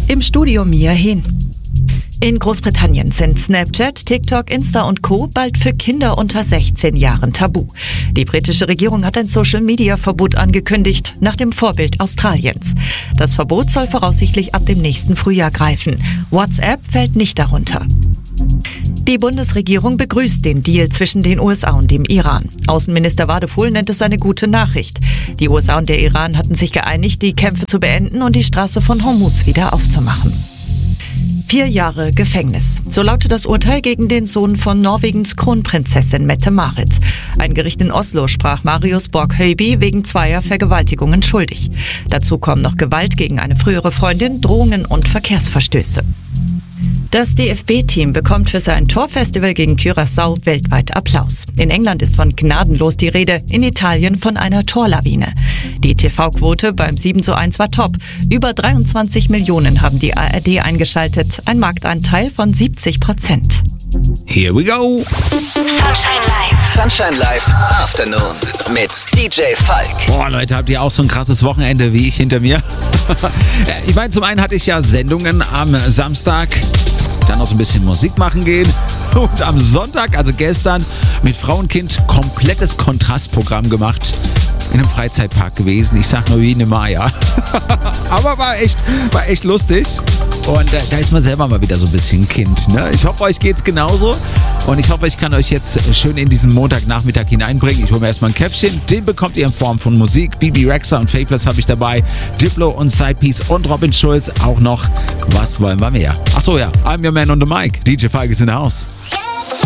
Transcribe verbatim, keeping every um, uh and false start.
Im Studio Mia Hin. In Großbritannien sind Snapchat, TikTok, Insta und Co. bald für Kinder unter sechzehn Jahren tabu. Die britische Regierung hat ein Social-Media-Verbot angekündigt, nach dem Vorbild Australiens. Das Verbot soll voraussichtlich ab dem nächsten Frühjahr greifen. WhatsApp fällt nicht darunter. Die Bundesregierung begrüßt den Deal zwischen den U S A und dem Iran. Außenminister Wadefuhl nennt es eine gute Nachricht. Die U S A und der Iran hatten sich geeinigt, die Kämpfe zu beenden und die Straße von Hormuz wieder aufzumachen. Vier Jahre Gefängnis. So lautet das Urteil gegen den Sohn von Norwegens Kronprinzessin Mette-Marit. Ein Gericht in Oslo sprach Marius Borg-Høiby wegen zweier Vergewaltigungen schuldig. Dazu kommen noch Gewalt gegen eine frühere Freundin, Drohungen und Verkehrsverstöße. Das D F B-Team bekommt für sein Torfestival gegen Curaçao weltweit Applaus. In England ist von gnadenlos die Rede, in Italien von einer Torlawine. Die T V-Quote beim sieben zu eins war top. Über dreiundzwanzig Millionen haben die A R D eingeschaltet. Ein Marktanteil von siebzig Prozent. Here we go. Sunshine Live. Sunshine Live Afternoon mit D J Falk. Boah, Leute, habt ihr auch so ein krasses Wochenende wie ich hinter mir? Ich meine, zum einen hatte ich ja Sendungen am Samstag, dann noch so ein bisschen Musik machen gehen und am Sonntag, also gestern, mit Frau und Kind komplettes Kontrastprogramm gemacht. In einem Freizeitpark gewesen. Ich sag nur wie eine Maya. Aber war echt, war echt lustig. Und äh, da ist man selber mal wieder so ein bisschen Kind. Ne? Ich hoffe, euch geht's genauso. Und ich hoffe, ich kann euch jetzt schön in diesen Montagnachmittag hineinbringen. Ich hole mir erstmal ein Käffchen. Den bekommt ihr in Form von Musik. Bibi Rexha und Faithless habe ich dabei. Diplo und Sidepiece und Robin Schulz auch noch. Was wollen wir mehr? Achso, ja. I'm your man on the mic. D J Falk ist in der Haus.